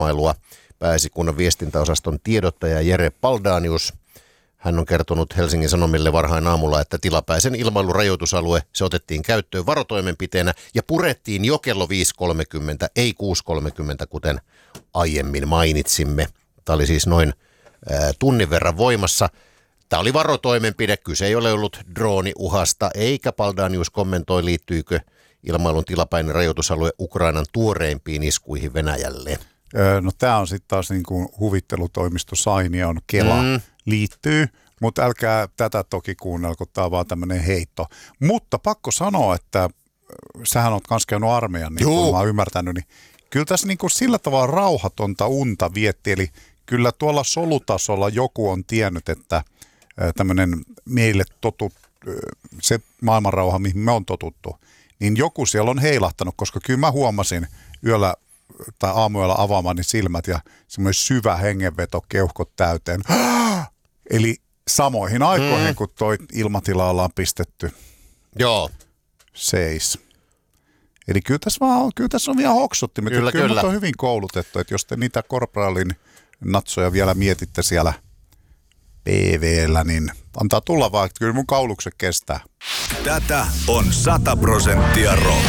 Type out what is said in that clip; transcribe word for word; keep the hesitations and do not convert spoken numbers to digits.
ilmailua. Pääesikunnan viestintäosaston tiedottaja Jere Paldanius. Hän on kertonut Helsingin Sanomille varhain aamulla, että tilapäisen ilmailurajoitusalue se otettiin käyttöön varotoimenpiteenä ja purettiin jo kello viisi kolmekymmentä, ei kuusi kolmekymmentä, kuten aiemmin mainitsimme. Tämä oli siis noin ää, tunnin verran voimassa. Tämä oli varotoimenpide, kyse ei ole ollut drooniuhasta, eikä Paldanius kommentoi, liittyykö ilmailun tilapäinen rajoitusalue Ukrainan tuoreimpiin iskuihin Venäjälle. No tämä on sitten taas niin kuin huvittelutoimisto Sainion Kela mm. liittyy, mutta älkää tätä toki kuunnelko, tämä on vaan tämmöinen heitto. Mutta pakko sanoa, että sähän oot kans käynyt armeijan, niin kuin mä oon ymmärtänyt, niin kyllä tässä niin kuin sillä tavalla rauhatonta unta vietti, eli kyllä tuolla solutasolla joku on tiennyt, että tämmöinen meille totut, se maailmanrauha, mihin me on totuttu, niin joku siellä on heilahtanut, koska kyllä mä huomasin yöllä tai aamuyöllä avaamani silmät ja semmoinen syvä hengenveto, keuhkot täyteen. Eli samoihin aikoihin, mm. kun toi ilmatila ollaan pistetty Joo. seis. Eli kyllä tässä, vaan, kyllä tässä on vielä hoksottimet. Kyllä, kyllä. Kyllä on hyvin koulutettu, että jos te niitä korporaalin natsoja vielä mietitte siellä P V:llä, niin antaa tulla vaan, että kyllä mun kaulukset kestää. Tätä on sata prosenttia rock.